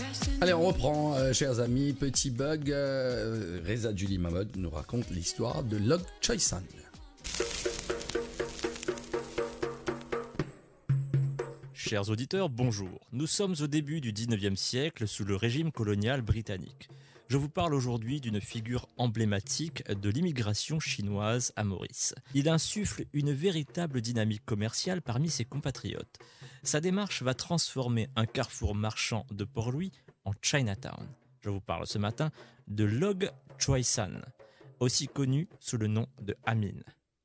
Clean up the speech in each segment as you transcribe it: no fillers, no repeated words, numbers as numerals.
Allez, on reprend, chers amis. Petit bug, Reza Julie Mahmoud nous raconte l'histoire de Log Choisan. Chers auditeurs, bonjour. Nous sommes au début du 19e siècle sous le régime colonial britannique. Je vous parle aujourd'hui d'une figure emblématique de l'immigration chinoise à Maurice. Il insuffle une véritable dynamique commerciale parmi ses compatriotes. Sa démarche va transformer un carrefour marchand de Port-Louis en Chinatown. Je vous parle ce matin de Log Choisan, aussi connu sous le nom de Amin.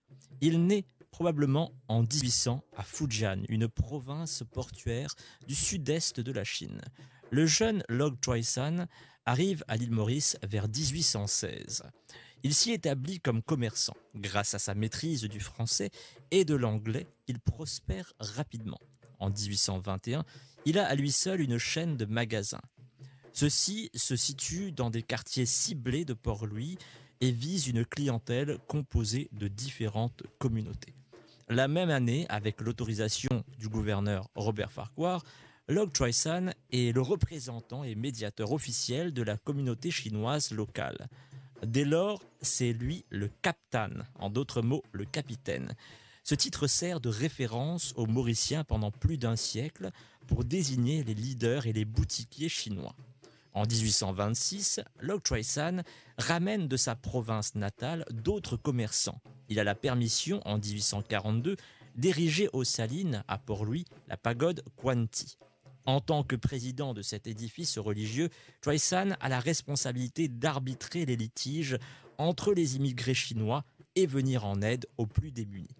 Il naît probablement en 1800 à Fujian, une province portuaire du sud-est de la Chine. Le jeune Log Choisan arrive à l'île Maurice vers 1816. Il s'y établit comme commerçant. Grâce à sa maîtrise du français et de l'anglais, il prospère rapidement. En 1821, il a à lui seul une chaîne de magasins. Ceux-ci se situent dans des quartiers ciblés de Port-Louis et visent une clientèle composée de différentes communautés. La même année, avec l'autorisation du gouverneur Robert Farquhar, Log Choisan est le représentant et médiateur officiel de la communauté chinoise locale. Dès lors, c'est lui le captain, en d'autres mots, le capitaine. Ce titre sert de référence aux Mauriciens pendant plus d'un siècle pour désigner les leaders et les boutiquiers chinois. En 1826, Log Choisan ramène de sa province natale d'autres commerçants. Il a la permission, en 1842, d'ériger aux Salines, à Port-Louis, la pagode Kwanti. En tant que président de cet édifice religieux, Choisan a la responsabilité d'arbitrer les litiges entre les immigrés chinois et venir en aide aux plus démunis.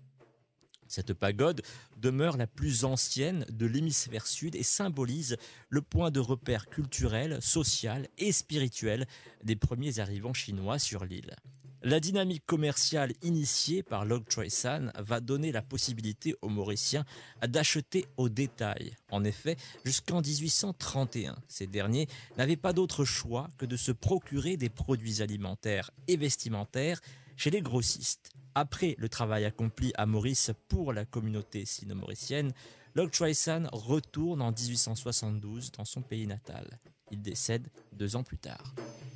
Cette pagode demeure la plus ancienne de l'hémisphère sud et symbolise le point de repère culturel, social et spirituel des premiers arrivants chinois sur l'île. La dynamique commerciale initiée par Log Choisan va donner la possibilité aux Mauriciens d'acheter au détail. En effet, jusqu'en 1831, ces derniers n'avaient pas d'autre choix que de se procurer des produits alimentaires et vestimentaires chez les grossistes. Après le travail accompli à Maurice pour la communauté sino-mauricienne, Log Choisan retourne en 1872 dans son pays natal. Il décède 2 ans plus tard.